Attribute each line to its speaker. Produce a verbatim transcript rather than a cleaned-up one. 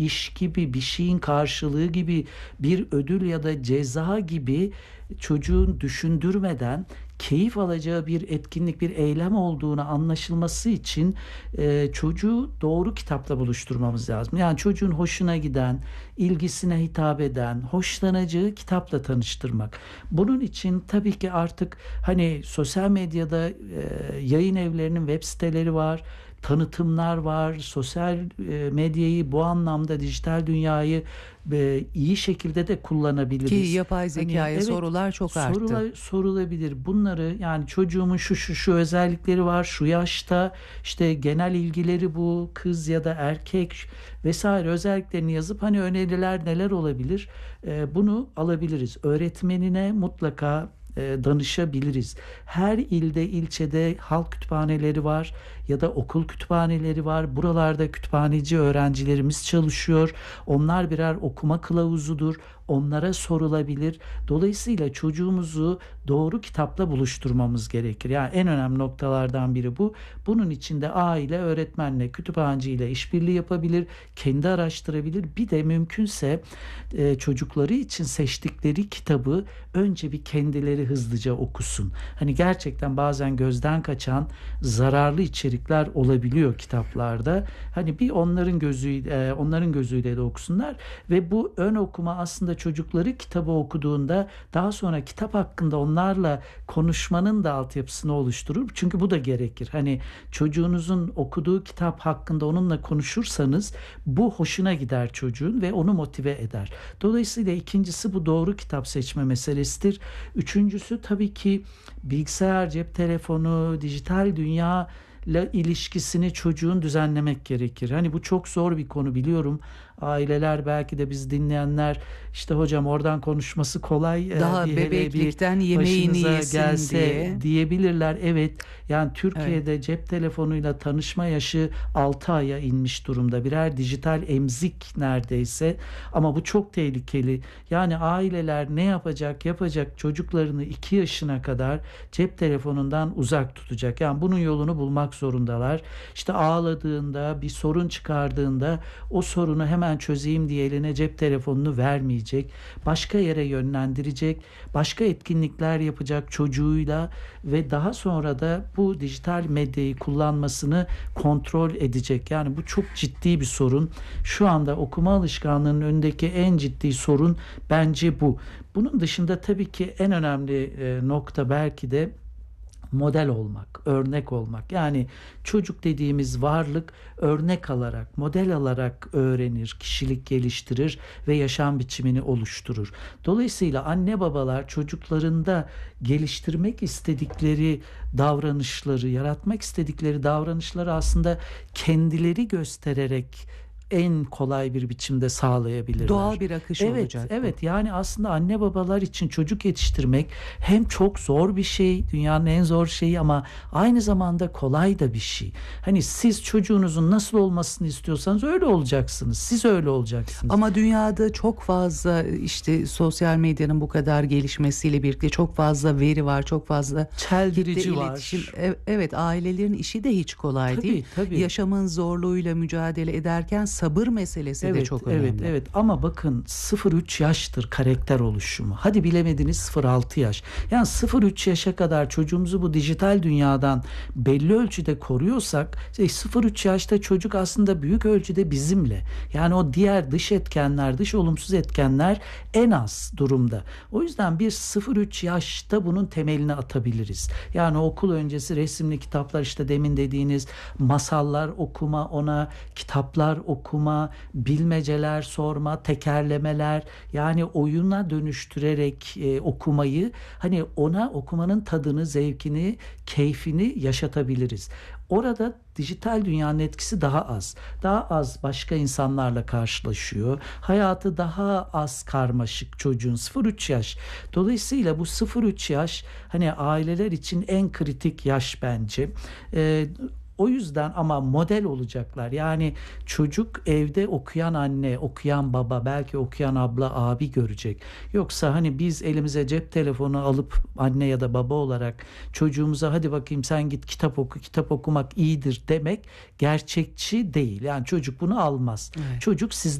Speaker 1: iş gibi, bir şeyin karşılığı gibi, bir ödül ya da ceza gibi çocuğun düşündürmeden keyif alacağı bir etkinlik, bir eylem olduğunu anlaşılması için e, çocuğu doğru kitapla buluşturmamız lazım. Yani çocuğun hoşuna giden, ilgisine hitap eden, hoşlanacağı kitapla tanıştırmak. Bunun için tabii ki artık hani sosyal medyada e, yayın evlerinin web siteleri var, tanıtımlar var. Sosyal e, medyayı bu anlamda, dijital dünyayı e, iyi şekilde de kullanabiliriz.
Speaker 2: Ki yapay
Speaker 1: Hani
Speaker 2: zekaya
Speaker 1: evet,
Speaker 2: sorular çok arttı.
Speaker 1: sorula- sorulabilir. Bunları yani çocuğumun şu şu şu özellikleri var, şu yaşta işte genel ilgileri bu, kız ya da erkek vesaire özelliklerini yazıp hani öneriler neler olabilir, E, bunu alabiliriz. Öğretmenine mutlaka e, danışabiliriz. Her ilde, ilçede halk kütüphaneleri var ya da okul kütüphaneleri var. Buralarda kütüphaneci öğrencilerimiz çalışıyor. Onlar birer okuma kılavuzudur. Onlara sorulabilir. Dolayısıyla çocuğumuzu doğru kitapla buluşturmamız gerekir. Yani en önemli noktalardan biri bu. Bunun için de aile, öğretmenle, kütüphaneciyle işbirliği yapabilir, kendi araştırabilir. Bir de mümkünse e, çocukları için seçtikleri kitabı önce bir kendileri hızlıca okusun. Hani gerçekten bazen gözden kaçan zararlı içerikler olabiliyor kitaplarda. Hani bir onların gözüyle, onların gözüyle de okusunlar ve bu ön okuma aslında çocukları kitabı okuduğunda daha sonra kitap hakkında onlarla konuşmanın da altyapısını oluşturur. Çünkü bu da gerekir. Hani çocuğunuzun okuduğu kitap hakkında onunla konuşursanız bu hoşuna gider çocuğun ve onu motive eder. Dolayısıyla ikincisi bu doğru kitap seçme meselesidir. Üçüncüsü tabii ki bilgisayar, cep telefonu, dijital dünya ile ilişkisini çocuğun düzenlemek gerekir. Hani bu çok zor bir konu biliyorum. Aileler belki de biz dinleyenler işte hocam oradan konuşması kolay.
Speaker 2: Daha
Speaker 1: bir hele
Speaker 2: bebeklikten
Speaker 1: bir
Speaker 2: yemeğini
Speaker 1: başınıza
Speaker 2: yesin
Speaker 1: gelse
Speaker 2: diye.
Speaker 1: diyebilirler. Evet. Yani Türkiye'de
Speaker 2: Evet.
Speaker 1: cep telefonuyla tanışma yaşı altı aya inmiş durumda. Birer dijital emzik neredeyse. Ama bu çok tehlikeli. Yani aileler ne yapacak? Yapacak çocuklarını iki yaşına kadar cep telefonundan uzak tutacak. Yani bunun yolunu bulmak zorundalar. İşte ağladığında, bir sorun çıkardığında o sorunu hemen çözeyim diye eline cep telefonunu vermeyecek. Başka yere yönlendirecek. Başka etkinlikler yapacak çocuğuyla ve daha sonra da bu dijital medyayı kullanmasını kontrol edecek. Yani bu çok ciddi bir sorun. Şu anda okuma alışkanlığının önündeki en ciddi sorun bence bu. Bunun dışında tabii ki en önemli e, nokta belki de model olmak, örnek olmak. Yani çocuk dediğimiz varlık örnek alarak, model alarak öğrenir, kişilik geliştirir ve yaşam biçimini oluşturur. Dolayısıyla anne babalar çocuklarında geliştirmek istedikleri davranışları, yaratmak istedikleri davranışları aslında kendileri göstererek en kolay bir biçimde sağlayabilirler.
Speaker 2: Doğal bir akış
Speaker 1: evet,
Speaker 2: olacak bu.
Speaker 1: Evet yani aslında anne babalar için çocuk yetiştirmek hem çok zor bir şey, dünyanın en zor şeyi ama aynı zamanda kolay da bir şey. Hani siz çocuğunuzun nasıl olmasını istiyorsanız öyle olacaksınız. Siz öyle olacaksınız.
Speaker 2: Ama dünyada çok fazla işte sosyal medyanın bu kadar gelişmesiyle birlikte çok fazla veri var, çok fazla
Speaker 1: çeldirici
Speaker 2: kitle
Speaker 1: var.
Speaker 2: iletişim. E- Evet, ailelerin işi de hiç kolay
Speaker 1: Tabii,
Speaker 2: değil.
Speaker 1: tabii.
Speaker 2: Yaşamın zorluğuyla mücadele ederken sabır meselesi
Speaker 1: evet,
Speaker 2: de çok önemli.
Speaker 1: Evet, evet ama bakın sıfır üç yaştır karakter oluşumu. Hadi bilemediniz sıfır altı yaş. Yani sıfır üç yaşa kadar çocuğumuzu bu dijital dünyadan belli ölçüde koruyorsak sıfır üç yaşta çocuk aslında büyük ölçüde bizimle. Yani o diğer dış etkenler, dış olumsuz etkenler en az durumda. O yüzden bir sıfır üç yaşta bunun temelini atabiliriz. Yani okul öncesi resimli kitaplar, işte demin dediğiniz masallar okuma, ona kitaplar okuma, bilmeceler sorma, tekerlemeler, yani oyuna dönüştürerek e, okumayı, hani ona okumanın tadını, zevkini, keyfini yaşatabiliriz. Orada dijital dünyanın etkisi daha az. Daha az başka insanlarla karşılaşıyor. Hayatı daha az karmaşık çocuğun sıfır üç yaş. Dolayısıyla bu sıfır üç yaş hani aileler için en kritik yaş bence. Ee, O yüzden ama model olacaklar. Yani çocuk evde okuyan anne, okuyan baba, belki okuyan abla, abi görecek. Yoksa hani biz elimize cep telefonu alıp anne ya da baba olarak çocuğumuza hadi bakayım sen git kitap oku, kitap okumak iyidir demek gerçekçi değil. Yani çocuk bunu almaz.
Speaker 2: Evet.
Speaker 1: Çocuk sizden